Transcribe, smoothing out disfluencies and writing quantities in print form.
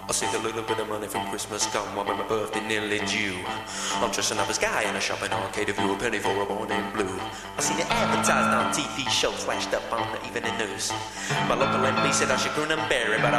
I saved a little bit of money from Christmas come while my birthday nearly due. I'm dressing up as guy in a shopping arcade, if you a penny for a boy named Blue. I seen it advertised on TV shows, flashed up on the evening news. My local MP said I should grin and bear it, but